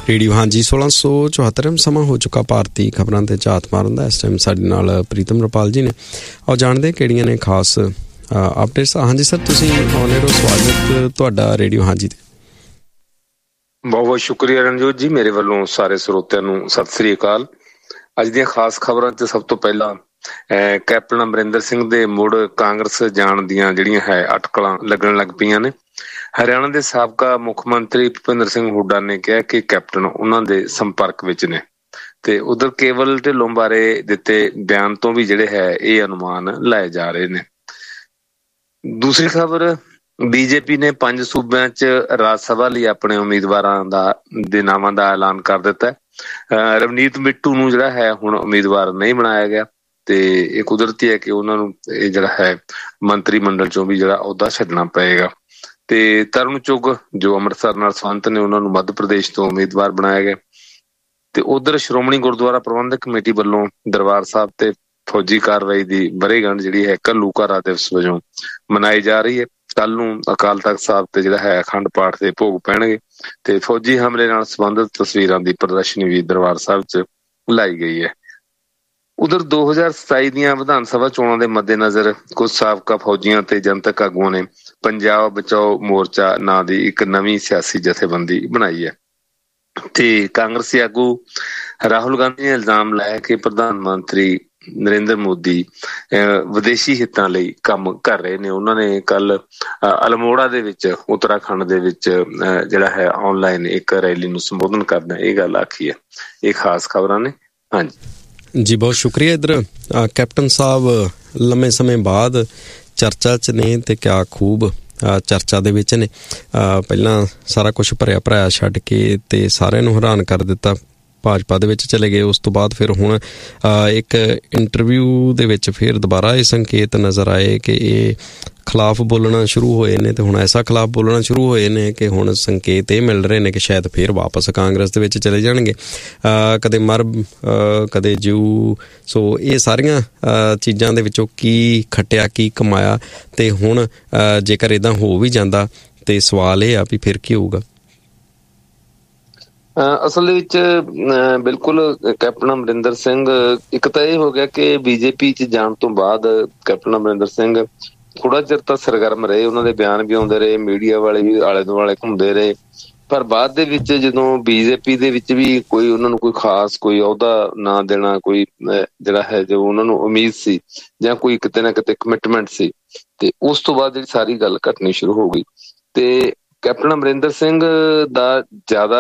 Radio ਹਾਂਜੀ 1674 ਸਮਾਂ ਹੋ ਚੁੱਕਾ ਭਾਰਤੀ ਖਬਰਾਂ ਤੇ ਝਾਤ ਮਾਰਨ ਦਾ। ਇਸ ਟਾਈਮ ਸਾਡੇ ਨਾਲ ਪ੍ਰੀਤਮ ਰਪਾਲ ਜੀ ਨੇ। ਆਓ ਜਾਣਦੇ ਕਿਹੜੀਆਂ ਨੇ ਖਾਸ ਅਪਡੇਟਸ। ਹਾਂਜੀ ਸਰ, ਤੁਸੀਂ ਆਨ 에ਅਰ ਹੋ, ਸਵਾਗਤ ਤੁਹਾਡਾ ਰੇਡੀਓ ਹਾਂਜੀ ਤੇ। ਬਹੁਤ ਬਹੁਤ ਸ਼ੁਕਰੀਆ ਰਣਜੋਤ ਜੀ, ਮੇਰੇ ਵੱਲੋਂ ਸਾਰੇ ਸਰੋਤਿਆਂ ਨੂੰ ਸਤਿ ਸ੍ਰੀ ਅਕਾਲ। ਅੱਜ ਦੀਆਂ ਖਾਸ ਖਬਰਾਂ 'ਚ ਸਭ ਤੋਂ ਪਹਿਲਾਂ ਕੈਪਟਨ ਅਮਰਿੰਦਰ ਸਿੰਘ ਦੇ ਮੁੜ ਕਾਂਗਰਸ ਜਾਣ ਦੀਆਂ ਜਿਹੜੀਆਂ ਹੈ ਅਟਕਲਾਂ ਲੱਗਣ ਲੱਗ ਪਈਆਂ ਨੇ। ਹਰਿਆਣਾ ਦੇ ਸਾਬਕਾ ਮੁੱਖ ਮੰਤਰੀ ਭੁਪਿੰਦਰ ਸਿੰਘ ਹੁੱਡਾ ਨੇ ਕਿਹਾ ਕਿ ਕੈਪਟਨ ਉਹਨਾਂ ਦੇ ਸੰਪਰਕ ਵਿੱਚ ਨੇ, ਤੇ ਉਧਰ ਕੇਵਲ ਢਿੱਲੋਂ ਬਾਰੇ ਦਿੱਤੇ ਬਿਆਨ ਤੋਂ ਵੀ ਜਿਹੜੇ ਹੈ ਇਹ ਅਨੁਮਾਨ ਲਾਏ ਜਾ ਰਹੇ ਨੇ। ਦੂਸਰੀ ਖਬਰ, ਬੀਜੇਪੀ ਨੇ 5 ਸੂਬਿਆਂ 'ਚ ਰਾਜ ਸਭਾ ਲਈ ਆਪਣੇ ਉਮੀਦਵਾਰਾਂ ਦੇ ਨਾਵਾਂ ਦਾ ਐਲਾਨ ਕਰ ਦਿੱਤਾ। ਰਵਨੀਤ ਬਿੱਟੂ ਨੂੰ ਜਿਹੜਾ ਹੈ ਹੁਣ ਉਮੀਦਵਾਰ ਨਹੀਂ ਬਣਾਇਆ ਗਿਆ, ਤੇ ਇਹ ਕੁਦਰਤੀ ਹੈ ਕਿ ਉਹਨਾਂ ਨੂੰ ਇਹ ਜਿਹੜਾ ਹੈ ਮੰਤਰੀ ਮੰਡਲ 'ਚੋਂ ਵੀ ਜਿਹੜਾ ਅਹੁਦਾ ਛੱਡਣਾ ਪਏਗਾ। ਤੇ ਤਰੁਣ ਚੁੱਗ ਜੋ ਅੰਮ੍ਰਿਤਸਰ ਨਾਲ ਸੰਬੰਧ ਨੇ, ਉਹਨਾਂ ਨੂੰ ਮੱਧ ਪ੍ਰਦੇਸ਼ ਤੋਂ ਉਮੀਦਵਾਰ ਬਣਾਇਆ ਗਿਆ। ਤੇ ਉਧਰ ਸ਼੍ਰੋਮਣੀ ਗੁਰਦੁਆਰਾ ਪ੍ਰਬੰਧਕ ਕਮੇਟੀ ਵੱਲੋਂ ਦਰਬਾਰ ਸਾਹਿਬ ਤੇ ਫੌਜੀ ਕਾਰਵਾਈ ਦੀ ਵਰ੍ਹੇਗੰਢ ਜਿਹੜੀ ਹੈ ਘੱਲੂਘਾਰਾ ਦਿਵਸ ਵਜੋਂ ਮਨਾਈ ਜਾ ਰਹੀ ਹੈ। ਕੱਲ ਨੂੰ ਅਕਾਲ ਤਖ਼ਤ ਸਾਹਿਬ ਤੇ ਜਿਹੜਾ ਹੈ ਅਖੰਡ ਪਾਠ ਦੇ ਭੋਗ ਪੈਣਗੇ, ਤੇ ਫੌਜੀ ਹਮਲੇ ਨਾਲ ਸੰਬੰਧਿਤ ਤਸਵੀਰਾਂ ਦੀ ਪ੍ਰਦਰਸ਼ਨੀ ਵੀ ਦਰਬਾਰ ਸਾਹਿਬ 'ਚ ਲਾਈ ਗਈ ਹੈ। ਉਧਰ 2027 ਦੀਆਂ ਵਿਧਾਨ ਸਭਾ ਚੋਣਾਂ ਦੇ ਮੱਦੇਨਜ਼ਰ ਕੁਝ ਸਾਬਕਾ ਫੌਜੀਆਂ ਤੇ ਜਨਤਕ ਆਗੂਆਂ ਨੇ ਪੰਜਾਬ ਬਚਾਓ ਮੋਰਚਾ ਨਾਂ ਦੀ ਇੱਕ ਨਵੀਂ ਸਿਆਸੀ ਜਥੇਬੰਦੀ ਬਣਾਈ ਹੈ। ਤੇ ਕਾਂਗਰਸੀ ਆਗੂ ਰਾਹੁਲ ਗਾਂਧੀ ਨੇ ਇਲਜ਼ਾਮ ਲਾਇਆ ਕਿ ਪ੍ਰਧਾਨ ਮੰਤਰੀ ਨਰਿੰਦਰ ਮੋਦੀ ਵਿਦੇਸ਼ੀ ਹਿੱਤਾਂ ਲਈ ਕੰਮ ਕਰ ਰਹੇ ਨੇ। ਉਹਨਾਂ ਨੇ ਕੱਲ ਅਲਮੋੜਾ ਦੇ ਵਿੱਚ ਉੱਤਰਾਖੰਡ ਦੇ ਵਿੱਚ ਜਿਹੜਾ ਹੈ ਆਨਲਾਈਨ ਇੱਕ ਰੈਲੀ ਨੂੰ ਸੰਬੋਧਨ ਕਰਦਾ ਇਹ ਗੱਲ ਆਖੀ ਹੈ। ਇਹ ਖਾਸ ਖਬਰਾਂ ਨੇ। ਹਾਂਜੀ ਜੀ, ਬਹੁਤ ਸ਼ੁਕਰੀਆ। ਇੱਧਰ ਕੈਪਟਨ ਸਾਹਿਬ ਲੰਮੇ ਸਮੇਂ ਬਾਅਦ ਚਰਚਾ 'ਚ ਨੇ, ਤੇ ਕਿਆ ਖੂਬ ਚਰਚਾ ਦੇ ਵਿੱਚ ਨੇ। ਪਹਿਲਾਂ ਸਾਰਾ ਕੁਛ ਭਰਿਆ ਛੱਡ ਕੇ ਤੇ ਸਾਰਿਆਂ ਨੂੰ ਹੈਰਾਨ ਕਰ ਦਿੱਤਾ, ਭਾਜਪਾ ਦੇ ਵਿੱਚ ਚਲੇ ਗਏ। ਉਸ ਤੋਂ ਬਾਅਦ ਫਿਰ ਹੁਣ ਇੱਕ ਇੰਟਰਵਿਊ ਦੇ ਵਿੱਚ ਫਿਰ ਦੁਬਾਰਾ ਇਹ ਸੰਕੇਤ ਨਜ਼ਰ ਆਏ ਕਿ ਇਹ ਖਿਲਾਫ ਬੋਲਣਾ ਸ਼ੁਰੂ ਹੋਏ ਨੇ, ਤੇ ਹੁਣ ਐਸਾ ਖਿਲਾਫ ਬੋਲਣਾ ਸ਼ੁਰੂ ਹੋਏ ਨੇ ਕਿ ਹੁਣ ਸੰਕੇਤ ਇਹ ਮਿਲ ਰਹੇ ਨੇ ਕਿ ਸ਼ਾਇਦ ਫਿਰ ਵਾਪਸ ਕਾਂਗਰਸ ਦੇ ਵਿੱਚ ਚਲੇ ਜਾਣਗੇ। ਕਦੇ ਮਰਬ ਕਦੇ ਜਿਊ। ਸੋ ਇਹ ਸਾਰੀਆਂ ਚੀਜ਼ਾਂ ਦੇ ਵਿੱਚੋਂ ਕੀ ਖੱਟਿਆ, ਕੀ ਕਮਾਇਆ, ਤੇ ਹੁਣ ਜੇਕਰ ਇੱਦਾਂ ਹੋ ਵੀ ਜਾਂਦਾ ਤੇ ਸਵਾਲ ਇਹ ਆ ਵੀ ਫਿਰ ਕੀ ਹੋਊਗਾ। ਅਸਲ ਦੇ ਵਿੱਚ ਬਿਲਕੁਲ ਕੈਪਟਨ ਅਮਰਿੰਦਰ ਸਿੰਘ, ਇੱਕ ਤਾਂ ਇਹ ਹੋ ਗਿਆ ਕਿ ਬੀਜੇਪੀ 'ਚ ਜਾਣ ਤੋਂ ਬਾਅਦ ਕੈਪਟਨ ਅਮਰਿੰਦਰ ਸਿੰਘ ਥੋੜਾ ਚਿਰ ਤਾਂ ਸਰਗਰਮ ਰਹੇ, ਉਹਨਾਂ ਦੇ ਬਿਆਨ ਵੀ ਆਉਂਦੇ ਰਹੇ, ਮੀਡੀਆ ਵਾਲੇ ਵੀ ਆਲੇ ਦੁਆਲੇ ਘੁੰਮਦੇ ਰਹੇ। ਪਰ ਬਾਅਦ ਦੇ ਵਿੱਚ ਜਦੋਂ ਬੀਜੇਪੀ ਦੇ ਵਿੱਚ ਵੀ ਕੋਈ ਉਹਨਾਂ ਨੂੰ ਕੋਈ ਖਾਸ ਕੋਈ ਅਹੁਦਾ ਨਾ ਦੇਣਾ, ਕੋਈ ਜਿਹੜਾ ਹੈ ਜੋ ਉਹਨਾਂ ਨੂੰ ਉਮੀਦ ਸੀ ਜਾਂ ਕੋਈ ਕਿਤੇ ਨਾ ਕਿਤੇ ਕਮਿਟਮੈਂਟ ਸੀ, ਤੇ ਉਸ ਤੋਂ ਬਾਅਦ ਜਿਹੜੀ ਸਾਰੀ ਗੱਲ ਘਟਣੀ ਸ਼ੁਰੂ ਹੋ ਗਈ। ਤੇ ਕੈਪਟਨ ਅਮਰਿੰਦਰ ਸਿੰਘ ਦਾ ਜ਼ਿਆਦਾ